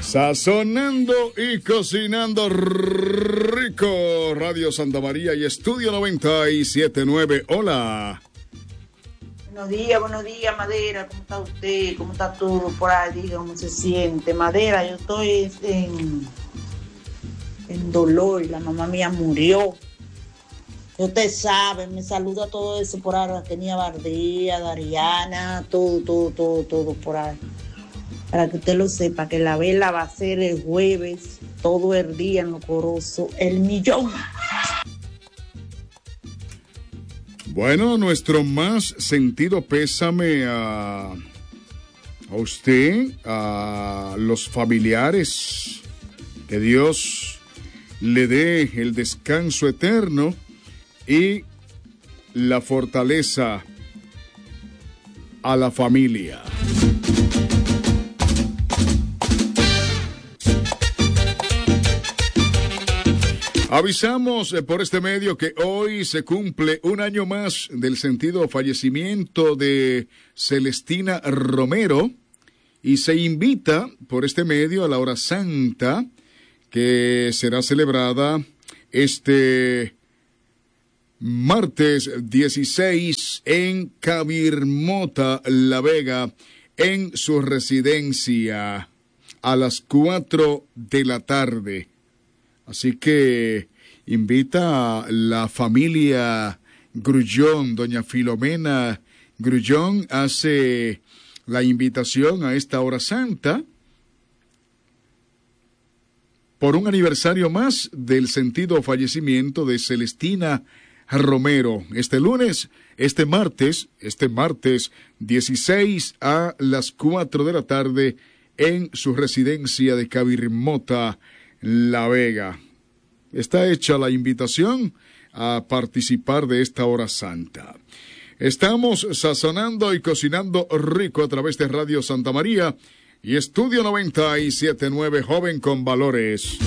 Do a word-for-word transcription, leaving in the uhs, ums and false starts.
Sazonando y cocinando rico. Radio Santa María y Estudio noventa y siete punto nueve. Hola. Buenos días, buenos días, Madera. ¿Cómo está usted? ¿Cómo está todo por ahí? Diga cómo se siente. Madera, yo estoy en, en dolor. La mamá mía murió. Usted sabe, me saluda todo eso por ahí. Tenía Bardía, Dariana, todo, todo, todo, todo por ahí. Para que usted lo sepa, que la vela va a ser el jueves, todo el día en lo corozo, el millón. Bueno, nuestro más sentido pésame a, a usted, a los familiares. Que Dios le dé el descanso eterno y la fortaleza a la familia. Avisamos por este medio que hoy se cumple un año más del sentido fallecimiento de Celestina Romero y se invita por este medio a la hora santa que será celebrada este martes dieciséis en Cabirmota, La Vega, en su residencia a las cuatro de la tarde. Así que invita a la familia Grullón. Doña Filomena Grullón hace la invitación a esta hora santa por un aniversario más del sentido fallecimiento de Celestina Romero. Este lunes, este martes, este martes dieciséis a las cuatro de la tarde en su residencia de Cabirmota, La Vega. Está hecha la invitación a participar de esta hora santa. Estamos sazonando y cocinando rico a través de Radio Santa María y Estudio noventa y siete punto nueve, joven con valores.